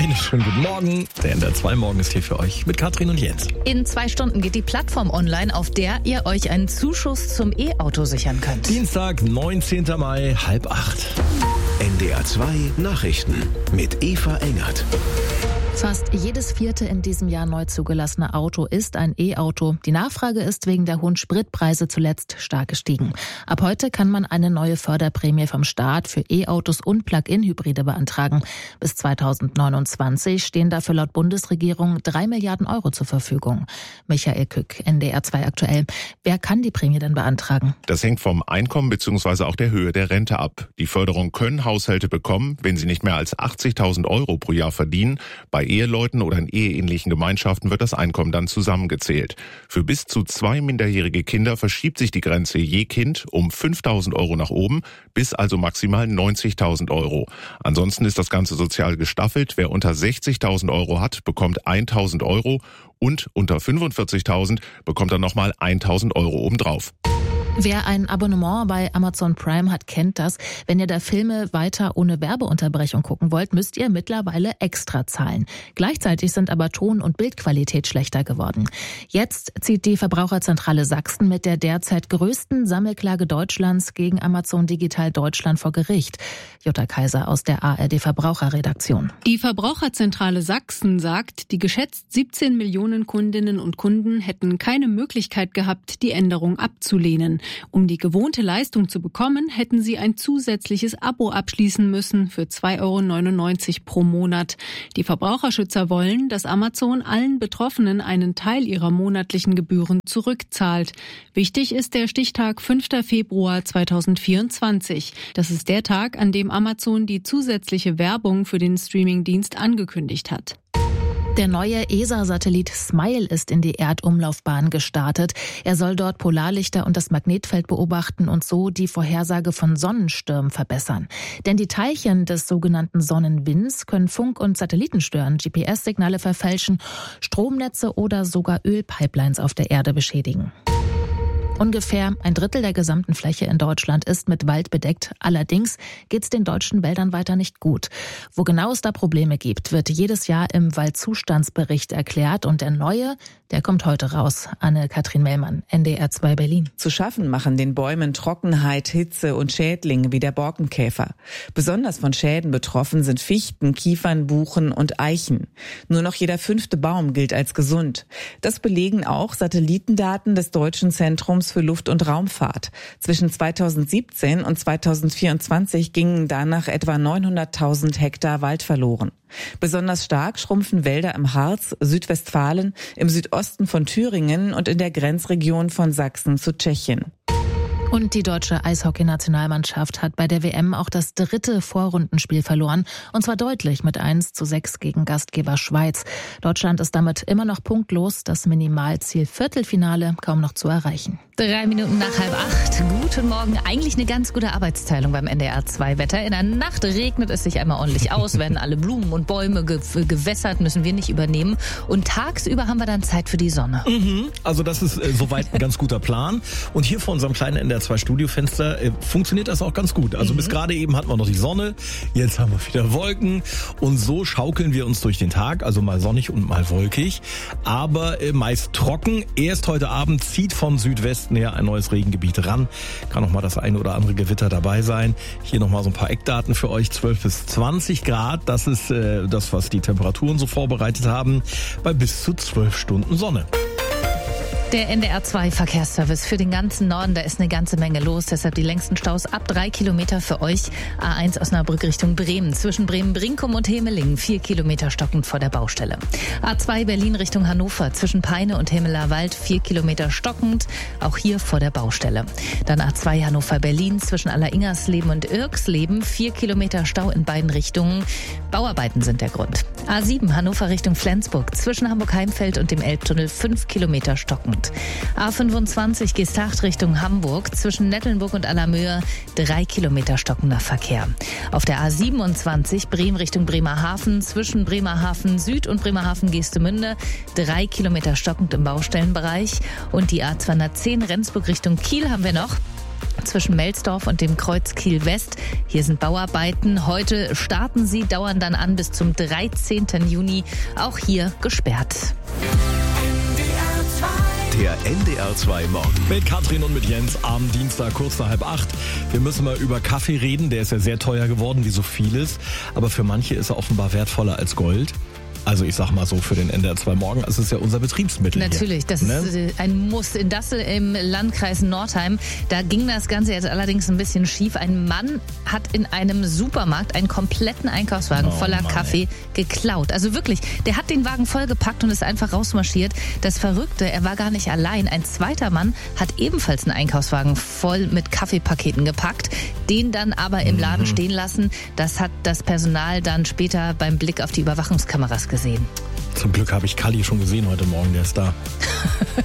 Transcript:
Einen schönen guten Morgen. Der NDR 2 Morgen ist hier für euch mit Katrin und Jens. In 2 Stunden geht die Plattform online, auf der ihr euch einen Zuschuss zum E-Auto sichern könnt. Dienstag, 19. Mai, 7:30. NDR 2 Nachrichten mit Eva Engert. Fast jedes 4. in diesem Jahr neu zugelassene Auto ist ein E-Auto. Die Nachfrage ist wegen der hohen Spritpreise zuletzt stark gestiegen. Ab heute kann man eine neue Förderprämie vom Staat für E-Autos und Plug-in-Hybride beantragen. Bis 2029 stehen dafür laut Bundesregierung 3 Milliarden Euro zur Verfügung. Michael Kück, NDR 2 aktuell. Wer kann die Prämie denn beantragen? Das hängt vom Einkommen bzw. auch der Höhe der Rente ab. Die Förderung können Haushalte bekommen, wenn sie nicht mehr als 80.000 Euro pro Jahr verdienen. Bei Eheleuten oder in eheähnlichen Gemeinschaften wird das Einkommen dann zusammengezählt. Für bis zu 2 minderjährige Kinder verschiebt sich die Grenze je Kind um 5.000 Euro nach oben, bis also maximal 90.000 Euro. Ansonsten ist das Ganze sozial gestaffelt. Wer unter 60.000 Euro hat, bekommt 1.000 Euro und unter 45.000 bekommt dann nochmal 1.000 Euro obendrauf. Wer ein Abonnement bei Amazon Prime hat, kennt das. Wenn ihr da Filme weiter ohne Werbeunterbrechung gucken wollt, müsst ihr mittlerweile extra zahlen. Gleichzeitig sind aber Ton- und Bildqualität schlechter geworden. Jetzt zieht die Verbraucherzentrale Sachsen mit der derzeit größten Sammelklage Deutschlands gegen Amazon Digital Deutschland vor Gericht. Jutta Kaiser aus der ARD Verbraucherredaktion. Die Verbraucherzentrale Sachsen sagt, die geschätzt 17 Millionen Kundinnen und Kunden hätten keine Möglichkeit gehabt, die Änderung abzulehnen. Um die gewohnte Leistung zu bekommen, hätten sie ein zusätzliches Abo abschließen müssen für 2,99 € pro Monat. Die Verbraucherschützer wollen, dass Amazon allen Betroffenen einen Teil ihrer monatlichen Gebühren zurückzahlt. Wichtig ist der Stichtag 5. Februar 2024. Das ist der Tag, an dem Amazon die zusätzliche Werbung für den Streamingdienst angekündigt hat. Der neue ESA-Satellit SMILE ist in die Erdumlaufbahn gestartet. Er soll dort Polarlichter und das Magnetfeld beobachten und so die Vorhersage von Sonnenstürmen verbessern. Denn die Teilchen des sogenannten Sonnenwinds können Funk- und Satelliten stören, GPS-Signale verfälschen, Stromnetze oder sogar Ölpipelines auf der Erde beschädigen. Ungefähr 1/3 der gesamten Fläche in Deutschland ist mit Wald bedeckt. Allerdings geht es den deutschen Wäldern weiter nicht gut. Wo genau es da Probleme gibt, wird jedes Jahr im Waldzustandsbericht erklärt. Und der neue, der kommt heute raus. Anne-Kathrin Mellmann, NDR 2 Berlin. Zu schaffen machen den Bäumen Trockenheit, Hitze und Schädlinge wie der Borkenkäfer. Besonders von Schäden betroffen sind Fichten, Kiefern, Buchen und Eichen. Nur noch jeder 5. Baum gilt als gesund. Das belegen auch Satellitendaten des Deutschen Zentrums für Luft- und Raumfahrt. Zwischen 2017 und 2024 gingen danach etwa 900.000 Hektar Wald verloren. Besonders stark schrumpfen Wälder im Harz, Südwestfalen, im Südosten von Thüringen und in der Grenzregion von Sachsen zu Tschechien. Und die deutsche Eishockey-Nationalmannschaft hat bei der WM auch das 3. Vorrundenspiel verloren. Und zwar deutlich mit 1:6 gegen Gastgeber Schweiz. Deutschland ist damit immer noch punktlos, das Minimalziel Viertelfinale kaum noch zu erreichen. 3 Minuten nach 7:30. Guten Morgen. Eigentlich eine ganz gute Arbeitsteilung beim NDR 2 Wetter. In der Nacht regnet es sich einmal ordentlich aus, werden alle Blumen und Bäume gewässert, müssen wir nicht übernehmen. Und tagsüber haben wir dann Zeit für die Sonne. Also das ist soweit ein ganz guter Plan. Und hier vor unserem kleinen NDR 2 Studiofenster funktioniert das auch ganz gut. Also bis gerade eben hatten wir noch die Sonne, jetzt haben wir wieder Wolken und so schaukeln wir uns durch den Tag, also mal sonnig und mal wolkig, aber meist trocken. Erst heute Abend zieht von Südwesten her ein neues Regengebiet ran, kann noch mal das eine oder andere Gewitter dabei sein. Hier noch mal so ein paar Eckdaten für euch, 12 bis 20 Grad, das ist das, was die Temperaturen so vorbereitet haben, bei bis zu 12 Stunden Sonne. Der NDR 2 Verkehrsservice für den ganzen Norden, da ist eine ganze Menge los. Deshalb die längsten Staus ab 3 Kilometer für euch. A1 Osnabrück Richtung Bremen. Zwischen Bremen-Brinkum und Hemelingen 4 Kilometer stockend vor der Baustelle. A2 Berlin Richtung Hannover. Zwischen Peine und Hemmelerwald 4 Kilometer stockend. Auch hier vor der Baustelle. Dann A2 Hannover-Berlin. Zwischen Alleringers-Leben und Irksleben 4 Kilometer Stau in beiden Richtungen. Bauarbeiten sind der Grund. A7 Hannover Richtung Flensburg. Zwischen Hamburg-Heimfeld und dem Elbtunnel 5 Kilometer stockend. A25 Geesthacht Richtung Hamburg, zwischen Nettelnburg und Allermöhe 3 Kilometer stockender Verkehr. Auf der A27 Bremen Richtung Bremerhaven, zwischen Bremerhaven Süd und Bremerhaven Geestemünde 3 Kilometer stockend im Baustellenbereich. Und die A210 Rendsburg Richtung Kiel haben wir noch. zwischen Melsdorf und dem Kreuz Kiel West. Hier sind Bauarbeiten. Heute starten sie, dauern dann an bis zum 13. Juni. Auch hier gesperrt. Der NDR 2 Morgen. Mit Katrin und mit Jens am Dienstag, kurz nach 7:30. Wir müssen mal über Kaffee reden. Der ist ja sehr teuer geworden, wie so vieles. Aber für manche ist er offenbar wertvoller als Gold. Also ich sag mal so, für den NDR 2 Morgen, es ist ja unser Betriebsmittel. Natürlich, das ist ein Muss. In Dassel im Landkreis Nordheim, da ging das Ganze jetzt allerdings ein bisschen schief. Ein Mann hat in einem Supermarkt einen kompletten Einkaufswagen voller Kaffee geklaut. Also wirklich, der hat den Wagen vollgepackt und ist einfach rausmarschiert. Das Verrückte, er war gar nicht allein. Ein zweiter Mann hat ebenfalls einen Einkaufswagen voll mit Kaffeepaketen gepackt, den dann aber im Laden stehen lassen. Das hat das Personal dann später beim Blick auf die Überwachungskameras gesehen. Zum Glück habe ich Kalli schon gesehen heute Morgen, der ist da.